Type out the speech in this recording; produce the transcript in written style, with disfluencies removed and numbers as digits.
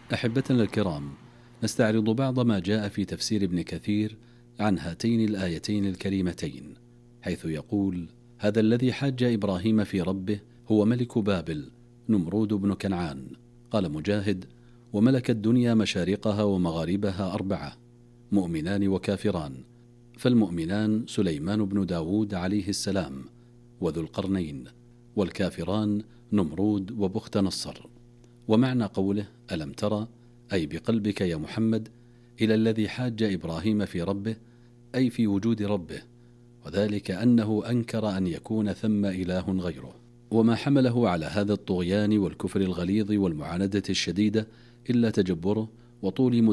أحبتنا الكرام، نستعرض بعض ما جاء في تفسير ابن كثير عن هاتين الآيتين الكريمتين، حيث يقول: هذا الذي حاج إبراهيم في ربه هو ملك بابل نمرود بن كنعان. قال مجاهد: وملك الدنيا مشارقها ومغاربها 4، مؤمنان وكافران، فالمؤمنان سليمان بن داود عليه السلام وذو القرنين، والكافران نمرود وبخت نصر. ومعنى قوله ألم ترى، أي بقلبك يا محمد، إلى الذي حاج إبراهيم في ربه، أي في وجود ربه، وذلك أنه أنكر أن يكون ثم إله غيره. وما حمله على هذا الطغيان والكفر الغليظ والمعاندة الشديدة إلا تجبره وطول